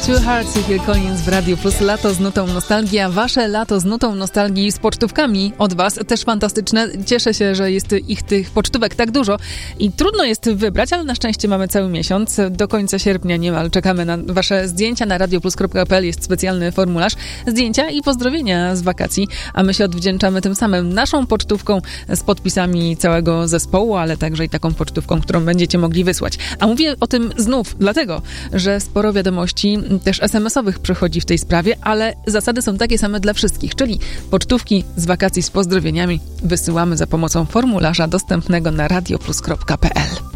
Two Hearts i Phil Collins w Radiu Plus. Lato z nutą nostalgii, a wasze lato z nutą nostalgii z pocztówkami od was też fantastyczne. Cieszę się, że jest tych pocztówek tak dużo i trudno jest wybrać, ale na szczęście mamy cały miesiąc. Do końca sierpnia niemal czekamy na wasze zdjęcia. Na radioplus.pl jest specjalny formularz. Zdjęcia i pozdrowienia z wakacji, a my się odwdzięczamy tym samym naszą pocztówką z podpisami całego zespołu, ale także i taką pocztówką, którą będziecie mogli wysłać. A mówię o tym znów dlatego, że sporo wiadomości też SMS-owych przychodzi w tej sprawie, ale zasady są takie same dla wszystkich, czyli pocztówki z wakacji z pozdrowieniami wysyłamy za pomocą formularza dostępnego na radioplus.pl.